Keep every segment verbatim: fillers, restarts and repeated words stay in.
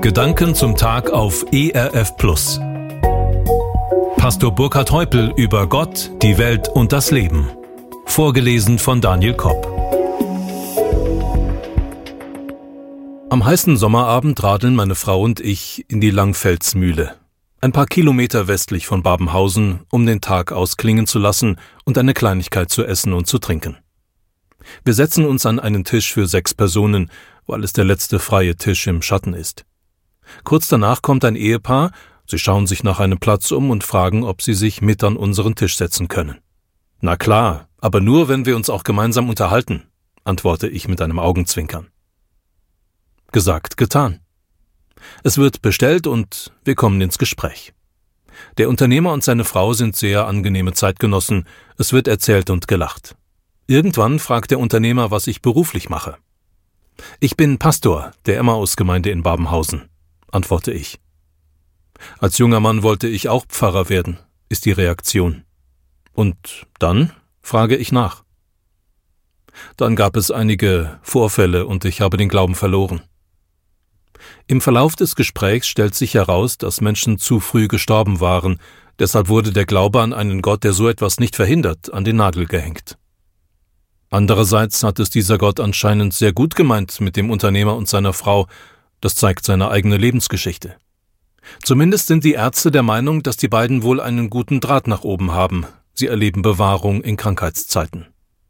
Gedanken zum Tag auf E R F Plus. Pastor Burkhard Heupel über Gott, die Welt und das Leben. Vorgelesen von Daniel Kopp. Am heißen Sommerabend radeln meine Frau und ich in die Langfelsmühle, ein paar Kilometer westlich von Babenhausen, um den Tag ausklingen zu lassen und eine Kleinigkeit zu essen und zu trinken. Wir setzen uns an einen Tisch für sechs Personen, weil es der letzte freie Tisch im Schatten ist. Kurz danach kommt ein Ehepaar, sie schauen sich nach einem Platz um und fragen, ob sie sich mit an unseren Tisch setzen können. Na klar, aber nur, wenn wir uns auch gemeinsam unterhalten, antworte ich mit einem Augenzwinkern. Gesagt, getan. Es wird bestellt und wir kommen ins Gespräch. Der Unternehmer und seine Frau sind sehr angenehme Zeitgenossen, es wird erzählt und gelacht. Irgendwann fragt der Unternehmer, was ich beruflich mache. Ich bin Pastor der Emmaus-Gemeinde in Babenhausen, antworte ich. Als junger Mann wollte ich auch Pfarrer werden, ist die Reaktion. Und dann frage ich nach. Dann gab es einige Vorfälle und ich habe den Glauben verloren. Im Verlauf des Gesprächs stellt sich heraus, dass Menschen zu früh gestorben waren, deshalb wurde der Glaube an einen Gott, der so etwas nicht verhindert, an den Nagel gehängt. Andererseits hat es dieser Gott anscheinend sehr gut gemeint mit dem Unternehmer und seiner Frau, das zeigt seine eigene Lebensgeschichte. Zumindest sind die Ärzte der Meinung, dass die beiden wohl einen guten Draht nach oben haben, sie erleben Bewahrung in Krankheitszeiten.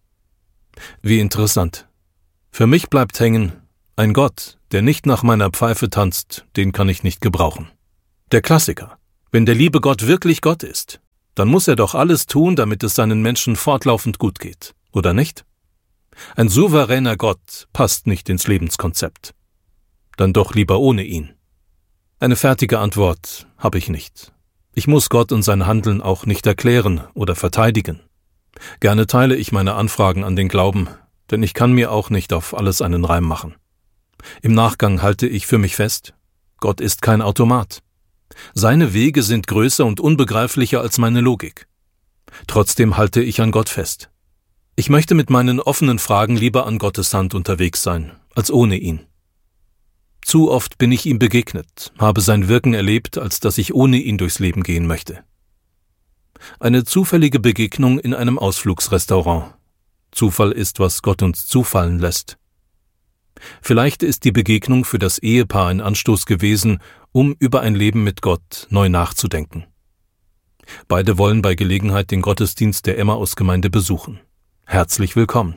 Wie interessant. Für mich bleibt hängen, ein Gott, der nicht nach meiner Pfeife tanzt, den kann ich nicht gebrauchen. Der Klassiker. Wenn der liebe Gott wirklich Gott ist, dann muss er doch alles tun, damit es seinen Menschen fortlaufend gut geht, oder nicht? Ein souveräner Gott passt nicht ins Lebenskonzept. Dann doch lieber ohne ihn. Eine fertige Antwort habe ich nicht. Ich muss Gott und sein Handeln auch nicht erklären oder verteidigen. Gerne teile ich meine Anfragen an den Glauben, denn ich kann mir auch nicht auf alles einen Reim machen. Im Nachgang halte ich für mich fest, Gott ist kein Automat. Seine Wege sind größer und unbegreiflicher als meine Logik. Trotzdem halte ich an Gott fest. Ich möchte mit meinen offenen Fragen lieber an Gottes Hand unterwegs sein, als ohne ihn. Zu oft bin ich ihm begegnet, habe sein Wirken erlebt, als dass ich ohne ihn durchs Leben gehen möchte. Eine zufällige Begegnung in einem Ausflugsrestaurant. Zufall ist, was Gott uns zufallen lässt. Vielleicht ist die Begegnung für das Ehepaar ein Anstoß gewesen, um über ein Leben mit Gott neu nachzudenken. Beide wollen bei Gelegenheit den Gottesdienst der Emmaus-Gemeinde besuchen. Herzlich willkommen.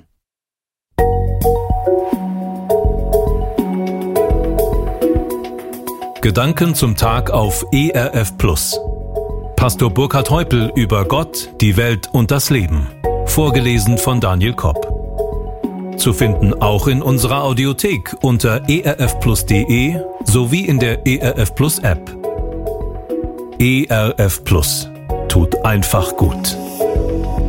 Gedanken zum Tag auf E R F Plus. Pastor Burkhard Heupel über Gott, die Welt und das Leben. Vorgelesen von Daniel Kopp. Zu finden auch in unserer Audiothek unter e r f plus punkt d e sowie in der E R F Plus App. E R F Plus tut einfach gut.